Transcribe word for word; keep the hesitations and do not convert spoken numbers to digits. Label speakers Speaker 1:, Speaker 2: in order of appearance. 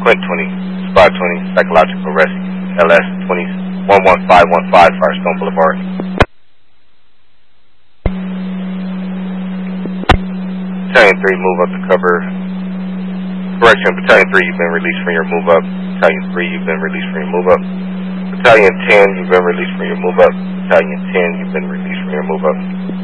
Speaker 1: Quint twenty, Squad twenty, Psychological Rescue, L S twenty, one one five one five, Firestone Boulevard. Battalion three, move up to cover. Correction, Battalion three, you've been released from your move up. Battalion three, you've been released from your move up. Battalion ten, you've been released from your move up. Battalion ten, you've been released from your move up.